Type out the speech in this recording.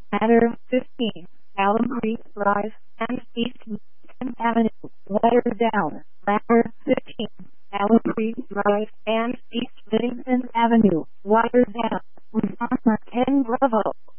Ladder 15, Alum Creek Drive and East Middleton Avenue, water down. Ladder 15, Alum Creek Drive and East Middleton Avenue, water down. Llama 10 Bravo.